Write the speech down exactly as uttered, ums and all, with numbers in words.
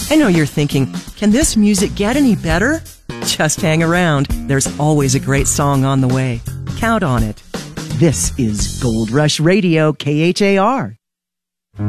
I know you're thinking, can this music get any better? Just hang around. There's always a great song on the way. Count on it. This is Gold Rush Radio, K H A R.